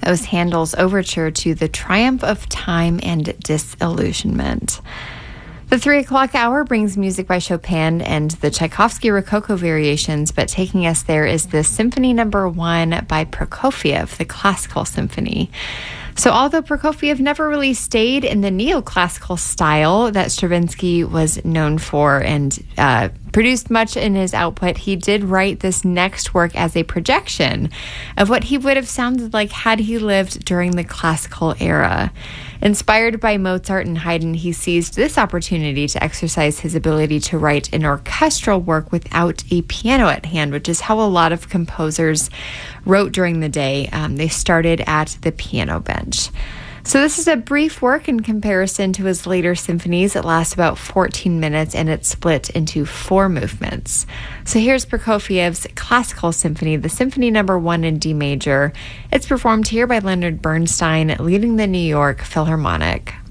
That was Handel's overture to The Triumph of Time and Disillusionment. The 3 o'clock hour brings music by Chopin and the Tchaikovsky Rococo variations, but taking us there is the Symphony No. 1 by Prokofiev, the classical symphony. So although Prokofiev never really stayed in the neoclassical style that Stravinsky was known for and produced much in his output, he did write this next work as a projection of what he would have sounded like had he lived during the classical era. Inspired by Mozart and Haydn, he seized this opportunity to exercise his ability to write an orchestral work without a piano at hand, which is how a lot of composers wrote during the day. They started at the piano bench. So this is a brief work in comparison to his later symphonies. It lasts about 14 minutes and it's split into 4 movements. So here's Prokofiev's classical symphony, the Symphony No. 1 in D major. It's performed here by Leonard Bernstein, leading the New York Philharmonic.